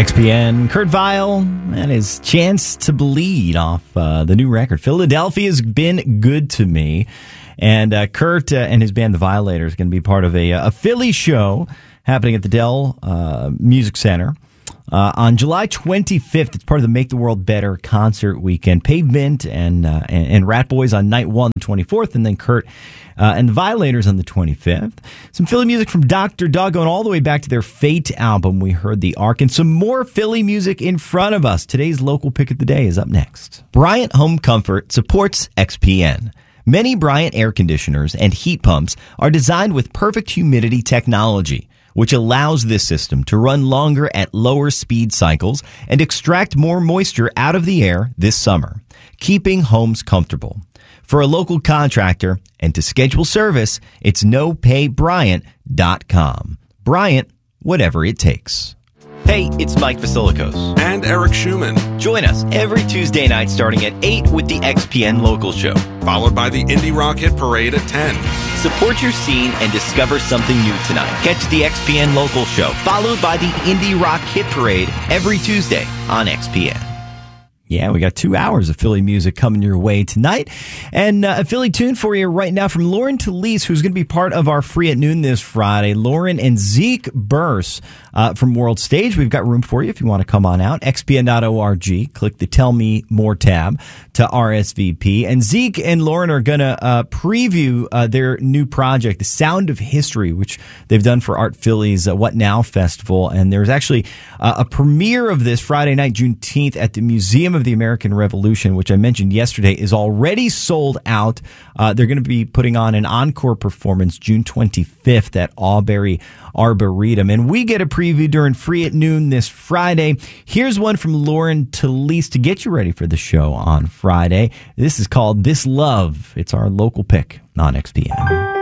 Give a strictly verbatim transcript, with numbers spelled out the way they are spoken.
X P N, Kurt Vile, and his Chance to Bleed off uh, the new record. Philadelphia's Been Good to Me. And uh, Kurt uh, and his band, The Violators, are going to be part of a, a Philly show happening at the Dell uh, Music Center uh, on July twenty-fifth. It's part of the Make the World Better concert weekend. Pavement and, uh, and, and Rat Boys on night one, the twenty-fourth, and then Kurt uh, and The Violators on the twenty-fifth. Some Philly music from Doctor Dog going all the way back to their Fate album. We heard The Ark, and some more Philly music in front of us. Today's local pick of the day is up next. Bryant Home Comfort supports X P N. Many Bryant air conditioners and heat pumps are designed with perfect humidity technology, which allows this system to run longer at lower speed cycles and extract more moisture out of the air this summer, keeping homes comfortable. For a local contractor and to schedule service, it's no pay bryant dot com. Bryant, whatever it takes. Hey, it's Mike Vasilikos. And Eric Schumann. Join us every Tuesday night starting at eight with the X P N Local Show. Followed by the Indie Rock Hit Parade at ten. Support your scene and discover something new tonight. Catch the X P N Local Show, followed by the Indie Rock Hit Parade every Tuesday on X P N. Yeah, we got two hours of Philly music coming your way tonight. And uh, a Philly tune for you right now from Lauren Talese, who's going to be part of our Free at Noon this Friday. Lauren and Zeke Burse uh, from World Stage. We've got room for you if you want to come on out. X P N dot org. Click the Tell Me More tab to R S V P. And Zeke and Lauren are going to uh, preview uh, their new project, The Sound of History, which they've done for Art Philly's uh, What Now Festival. And there's actually uh, a premiere of this Friday night, Juneteenth, at the Museum of the American Revolution, which I mentioned yesterday, is already sold out. Uh, they're going to be putting on an encore performance June twenty-fifth at Auberry Arboretum. And we get a preview during Free at Noon this Friday. Here's one from Lauren Talese to get you ready for the show on Friday. This is called This Love. It's our local pick on X P N.